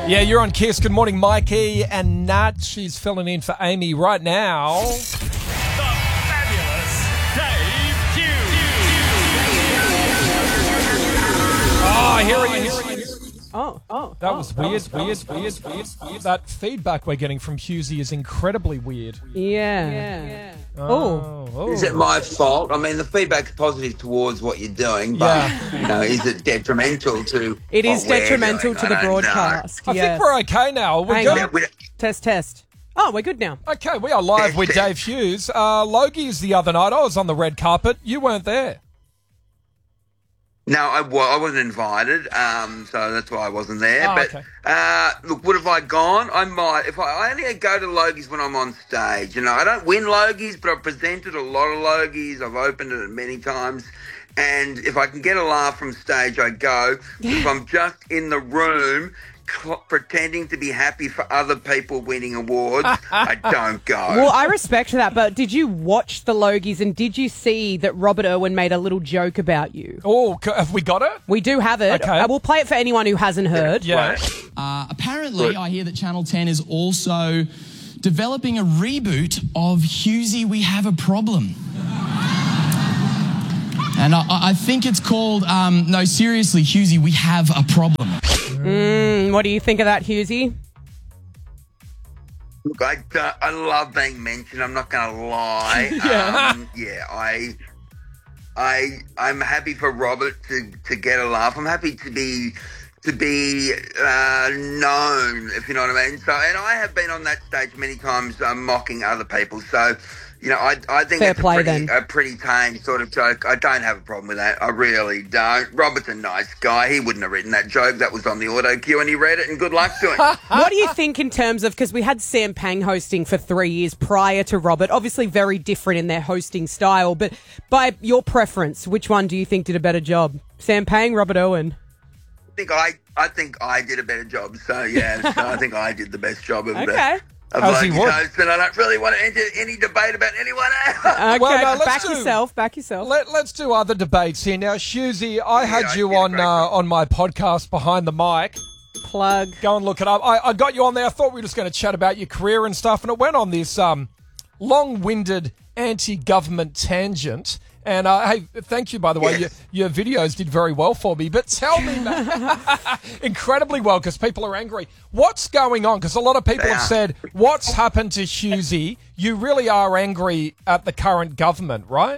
Yeah, you're on Kiss. Good morning, Mikey and Nat. She's filling in for Amy right now. The fabulous Dave Hughes. Oh, here he is. That was weird. That feedback we're getting from Hughesy is incredibly weird. Yeah. Is it my fault? I mean, the feedback's positive towards what you're doing, but is it detrimental to? It is detrimental to the broadcast. I think we're okay now. We're good. Test. Oh, we're good now. Okay, we are live with Dave Hughes. Logie's the other night. I was on the red carpet. You weren't there. No, I wasn't invited, so that's why I wasn't there. Look, would have I gone? I might. I only go to Logies when I'm on stage. I don't win Logies, but I've presented a lot of Logies. I've opened it many times. And if I can get a laugh from stage, I go. If I'm just in the room pretending to be happy for other people winning awards, I don't go. Well, I respect that, but did you watch the Logies and did you see that Robert Irwin made a little joke about you? Oh, have we got it? We do have it. Okay. We'll play it for anyone who hasn't heard. Yeah. Apparently, I hear that Channel 10 is also developing a reboot of Hughesy, We Have a Problem. And I think it's called, no, seriously, Hughesy, We Have a Problem. What do you think of that, Hughesy? Look, I love being mentioned. I'm not going to lie. I'm happy for Robert to get a laugh. I'm happy to be known, if you know what I mean. So, and I have been on that stage many times mocking other people. So, I think Fair it's play, a pretty tame sort of joke. I don't have a problem with that. I really don't. Robert's a nice guy. He wouldn't have written that joke. That was on the auto cue and he read it, and good luck to him. What do you think in terms of, because we had Sam Pang hosting for 3 years prior to Robert, obviously very different in their hosting style, but by your preference, which one do you think did a better job? Sam Pang, Robert Irwin? I think I did a better job. So, I think I did the best job of okay. As he would. Host, and I don't really want to enter any debate about anyone else. Okay, Well, no, back yourself. Let's do other debates here. Now, Hughesy, I had you on my podcast, Behind the Mic. Plug. Go and look it up. I got you on there. I thought we were just going to chat about your career and stuff, and it went on this long-winded anti-government tangent. And, hey, thank you, by the way. Your videos did very well for me. But tell me, incredibly well, because people are angry. What's going on? Because a lot of people have said, what's happened to Hughesy? You really are angry at the current government, right?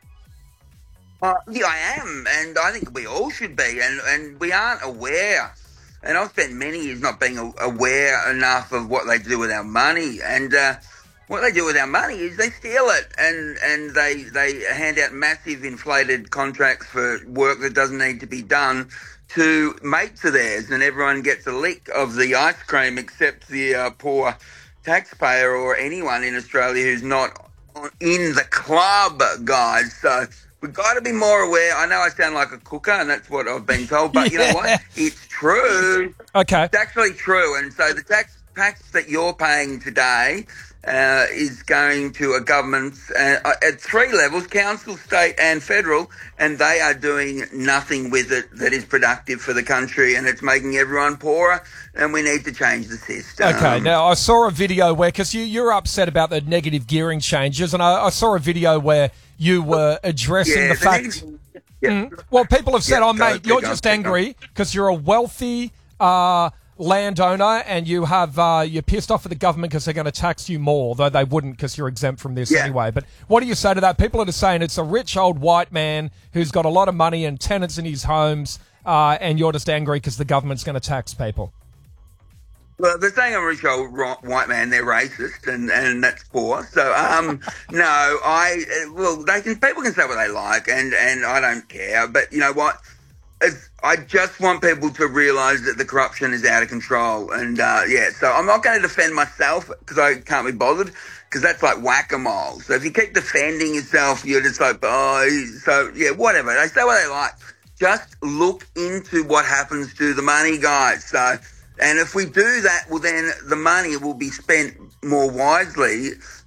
Yeah, I am, and I think we all should be, and we aren't aware. And I've spent many years not being aware enough of what they do with our money, and what they do with our money is they steal it, and they hand out massive inflated contracts for work that doesn't need to be done to mates of theirs, and everyone gets a lick of the ice cream except the poor taxpayer or anyone in Australia who's not in the club, guys. So we've got to be more aware. I know I sound like a cooker, and that's what I've been told, but you know what? It's true. Okay. It's actually true, and so the tax that you're paying today is going to a government at 3 levels, council, state and federal, and they are doing nothing with it that is productive for the country, and it's making everyone poorer, and we need to change the system. Okay, now I saw a video where, because you're upset about the negative gearing changes, and I saw a video where you were addressing the fact... Well, people have said, mate, you're just angry because you're a wealthy... landowner, and you're pissed off at the government because they're going to tax you more, though they wouldn't because you're exempt from this anyway. But what do you say to that? People are just saying it's a rich old white man who's got a lot of money and tenants in his homes, and you're just angry because the government's going to tax people. Well, they're saying I'm a rich old white man. They're racist, and that's poor. So, no, people can say what they like, and I don't care. But you know what? I just want people to realise that the corruption is out of control. And, so I'm not going to defend myself because I can't be bothered, because that's like whack-a-mole. So if you keep defending yourself, you're just like, whatever. They say what they like. Just look into what happens to the money, guys. And if we do that, well, then the money will be spent more wisely,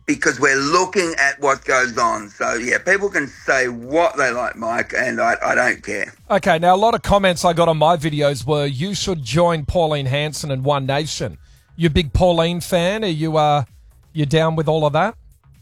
because we're looking at what goes on. So, yeah, people can say what they like, Mike, and I don't care. Okay, now a lot of comments I got on my videos were you should join Pauline Hanson and One Nation. You a big Pauline fan? Are you down with all of that?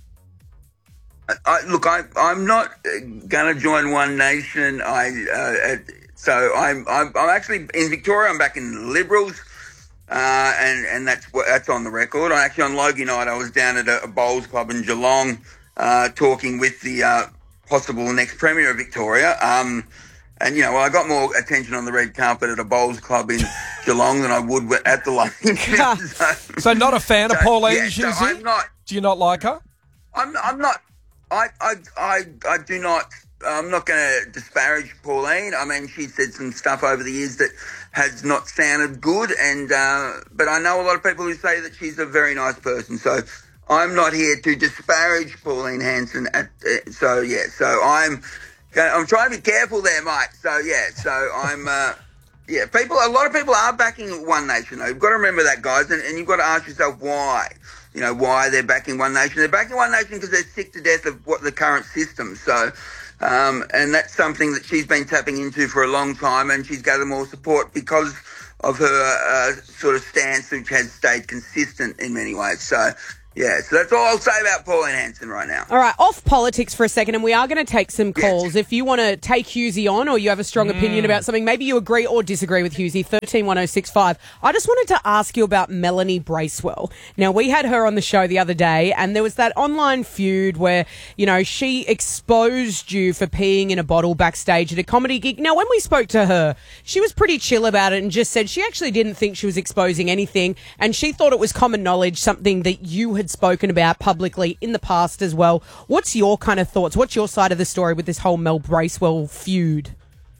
I'm not going to join One Nation. So I'm actually in Victoria. I'm back in the Liberals, and that's on the record. I'm actually on Logie night. I was down at a bowls club in Geelong, talking with the possible next Premier of Victoria. And I got more attention on the red carpet at a bowls club in Geelong than I would at the Logie. So not a fan of Pauline, yeah, so I'm not. Do you not like her? I'm not. I do not. I'm not going to disparage Pauline. I mean, she said some stuff over the years that has not sounded good, and but I know a lot of people who say that she's a very nice person. So I'm not here to disparage Pauline Hanson. So I'm trying to be careful there, Mike. So I'm. A lot of people are backing One Nation, though. You've got to remember that, guys, and you've got to ask yourself why. Why they're backing One Nation. They're backing One Nation because they're sick to death of the current system. So, and that's something that she's been tapping into for a long time, and she's gathered more support because of her sort of stance, which has stayed consistent in many ways. So, yeah, so that's all I'll say about Pauline Hanson right now. All right, off politics for a second, and we are going to take some calls. Yes. If you want to take Hughesy on or you have a strong opinion about something, maybe you agree or disagree with Hughesy, 131065. I just wanted to ask you about Melanie Bracewell. Now, we had her on the show the other day, and there was that online feud where, she exposed you for peeing in a bottle backstage at a comedy gig. Now, when we spoke to her, she was pretty chill about it and just said she actually didn't think she was exposing anything, and she thought it was common knowledge, something that you had spoken about publicly in the past as well. What's your kind of thoughts? What's your side of the story with this whole Mel Bracewell feud?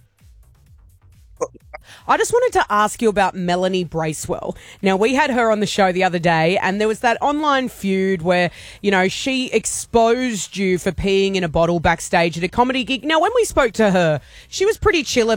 I just wanted to ask you about Melanie Bracewell. Now, we had her on the show the other day, and there was that online feud where, she exposed you for peeing in a bottle backstage at a comedy gig. Now, when we spoke to her, she was pretty chill